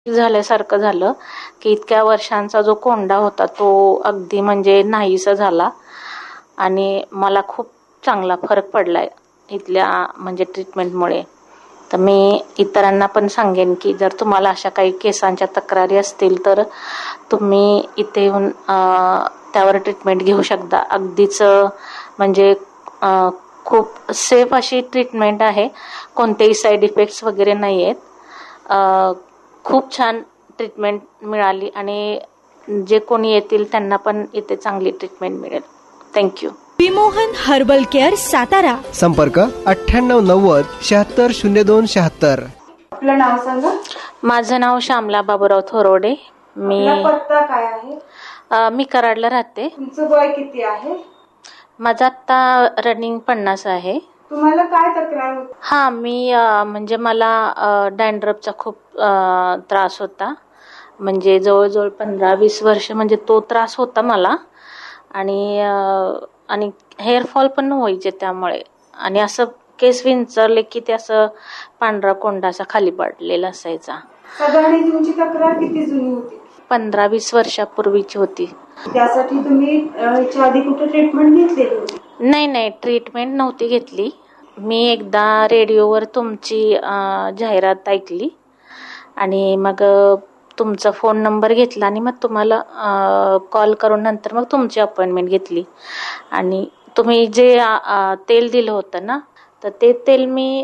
झाल्यासारखं झालं की इतक्या वर्षांचा जो कोंडा होता तो अगदी म्हणजे नाहीसा झाला आणि मला खूप चांगला फरक पडलाय इथल्या म्हणजे ट्रीटमेंटमुळे. तर मी इतरांना पण सांगेन की जर तुम्हाला अशा काही केसांच्या तक्रारी असतील तर तुम्ही इथे येऊन त्यावर ट्रीटमेंट घेऊ शकता. अगदीच म्हणजे खूप सेफ अशी ट्रीटमेंट आहे. कोणतेही साईड इफेक्ट्स वगैरे नाही आहेत. खूप छान ट्रीटमेंट मिळाली आणि जे कोणी येतील त्यांना पण इथे चांगली ट्रीटमेंट मिळेल. Thank you. Vimohan herbal care Satara. संपर्क 9890 7602 76. आपलं नाव सांगा. माझं नाव श्यामला बाबूराव थोरवडे. मी पत्ता काय आहे? मी कराडला राहते. तुमचं वय किती आहे? माझं आता रनिंग 50 आहे. तुम्हाला काय तक्रार होती? हा, मी म्हणजे मला डॅन्ड्रफचा खूप त्रास होता. म्हणजे जवळजवळ 15-20 वर्ष म्हणजे तो त्रास होता मला. आणि हेअरफॉल पण व्हायचे त्यामुळे. आणि असं केस विंचरले की ते असं पांढरा कोंडा असा खाली पडलेला असायचा. साधारण तुमची तक्रार किती जुनी होती? 15-20 वर्षापूर्वीची होती. त्यासाठी तुम्ही याच्या आधी कुठे ट्रीटमेंट घेतलेली होती? नाही, ट्रीटमेंट नव्हती घेतली. मी एकदा रेडिओवर तुमची जाहिरात ऐकली आणि मग तुमचा फोन नंबर घेतला आणि मग तुम्हाला कॉल करून नंतर मग तुमची अपॉइंटमेंट घेतली. आणि तुम्ही जे तेल दिलं होतं ना, तर ते तेल मी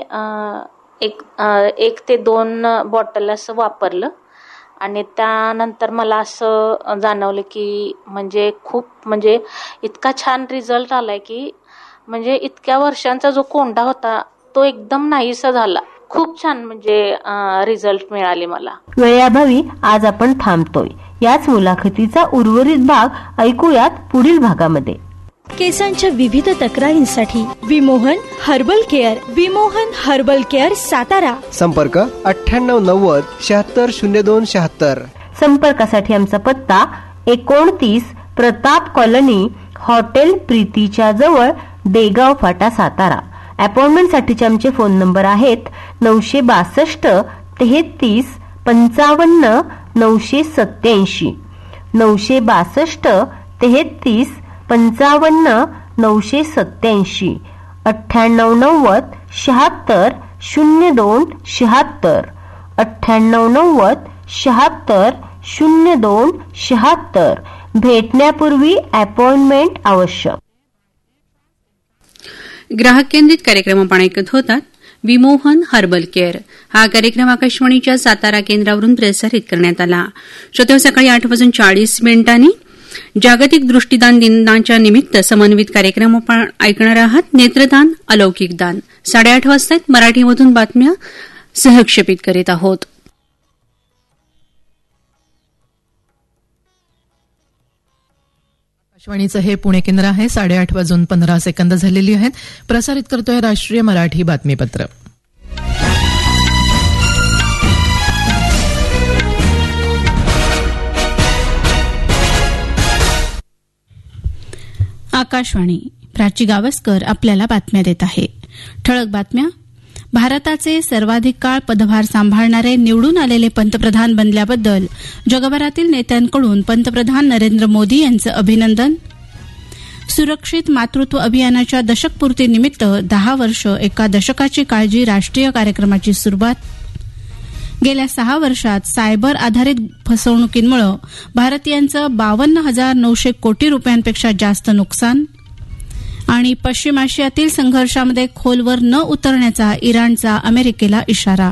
1 ते 2 बॉटल असं वापरलं आणि त्यानंतर मला असं जाणवलं की म्हणजे खूप म्हणजे इतका छान रिझल्ट आलाय की म्हणजे इतक्या वर्षांचा जो कोंडा होता तो एकदम नाहीसा झाला. खूप छान म्हणजे रिझल्ट मिळाले मला. वेळेअभावी आज आपण थांबतोय. याच मुलाखतीचा उर्वरित भाग ऐकूयात पुढील भागामध्ये. केसांच्या विविध तक्रारींसाठी Vimohan herbal care. Vimohan herbal care Satara. संपर्क 9890 7602 76. संपर्कासाठी आमचा पत्ता 29 प्रताप कॉलनी, हॉटेल प्रीतीच्या जवळ, देगाव फाटा, सातारा. अपॉइंटमेंटसाठीचे आमचे फोन नंबर आहेत 962 33 55 987, 962 33 55 987, 9890 76 02 76, 9890 76 02 76. भेटण्यापूर्वी अपॉइंटमेंट आवश्यक. ग्राहक केंद्रित कार्यक्रम आपण ऐकत होतात. विमोहन हर्बल केअर हा कार्यक्रम आकाशवाणीच्या सातारा केंद्रावरून प्रसारित करण्यात आला. श्रोते, सकाळी 8:40 जागतिक दृष्टीदान दिनाच्या निमित्त समन्वित कार्यक्रम आपण ऐकणार आहात. नेत्रदान अलौकिक दान. 8:30 वाजता मराठीमधून बातम्या सहक्षेपित करीत आहोत. आकाशवाणीचं हे पुणे केंद्र आहे. 8:08 झालेली आहेत. प्रसारित करतोय राष्ट्रीय मराठी बातमीपत्र. आकाशवाणी. प्राची गावस्कर आपल्याला बातम्या देत आहे. ठळक बातम्या. भारताचे सर्वाधिक काळ पदभार सांभाळणारे निवडून आलेले पंतप्रधान बनल्याबद्दल जगभरातील नेत्यांकडून पंतप्रधान नरेंद्र मोदी यांचं अभिनंदन. सुरक्षित मातृत्व अभियानाच्या दशकपूर्तीनिमित्त 10 वर्ष एका दशकाची काळजी राष्ट्रीय कार्यक्रमाची सुरुवात. गेल्या 6 वर्षात सायबर आधारित फसवणुकींमुळे भारतीयांचं 52,900 कोटी रुपयांपेक्षा जास्त नुकसान. आणि पश्चिम आशियातील संघर्षामध्ये खोलवर न उतरण्याचा इराणचा अमेरिकेला इशारा.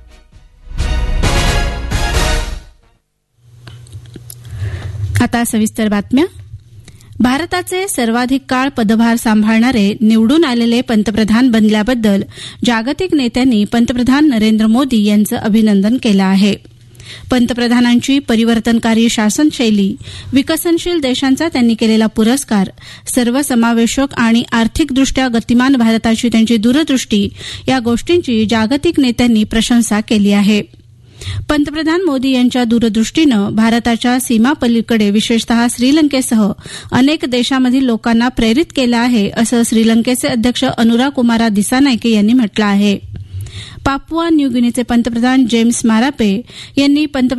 आता सविस्तर बातम्या. भारताचे सर्वाधिक काळ पदभार सांभाळणारे निवडून आलेले पंतप्रधान बनल्याबद्दल जागतिक नेत्यांनी पंतप्रधान नरेंद्र मोदी यांचं अभिनंदन केलं आहे. पंतप्रधानांची परिवर्तनकारी शासनशैली, विकसनशील देशांचा त्यांनी केलेला पुरस्कार, सर्वसमावेशक आणि आर्थिकदृष्ट्या गतिमान भारताची त्यांची दूरदृष्टी या गोष्टींची जागतिक नेत्यांनी प्रशंसा केली आहे. पंतप्रधान मोदी यांच्या दूरदृष्टीनं भारताच्या सीमापलीकडे विशेषतः श्रीलंकेसह अनेक देशांमधील लोकांना प्रेरित केलं आहे, असं श्रीलंकेचे अध्यक्ष अनुरा कुमारा दिसानायके यांनी म्हटलं आहे. पापुआ न्यू गिनीचे पंतप्रधान जेम्स मारापे यांनी